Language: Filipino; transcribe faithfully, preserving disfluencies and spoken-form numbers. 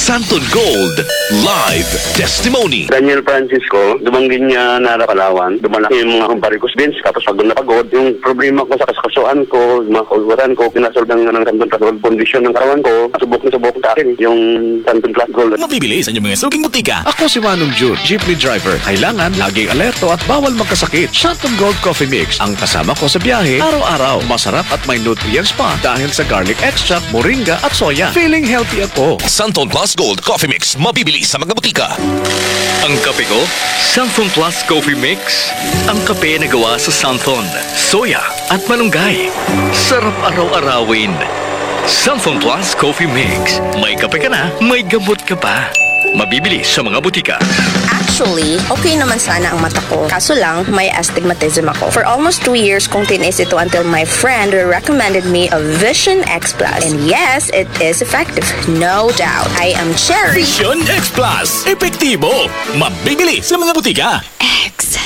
Santon Gold Live Testimony. Daniel Francisco, dumanggin niya Nara Palawan. Dumalaki yung mga kumpare ko sa Vince. Tapos pagod na pagod, yung problema ko sa kasakasuan ko, yung mga kauluran ko, pinasolve ng, ng Santon Plus Gold Foundation ng karawan ko. Subok na subok sa akin yung Santon Plus Gold. Mabibili sa inyong mga suking butika. Ako si Manong June, jeepney driver. Kailangan laging alerto at bawal magkasakit. Santon Gold Coffee Mix ang kasama ko sa biyahe araw-araw. Masarap at may nutrients pa dahil sa garlic extract, moringa at soya. Feeling healthy ako. Santon Plus Gold Coffee Mix. Mabibili sa mga butika. Ang kape ko, Santon Plus Coffee Mix. Ang kape na gawa sa Santon, soya at malunggay. Sarap araw-arawin. Santon Plus Coffee Mix. May kape ka na, may gamot ka pa. Mabibili sa mga butika. Actually, okay naman sana ang mata ko. Kaso lang, may astigmatism ako. For almost two years kong tinis ito until my friend recommended me a Vision X Plus. And yes, it is effective. No doubt. I am Cherry. Vision X Plus. Epektibo. Mabibili sa mga butika. X.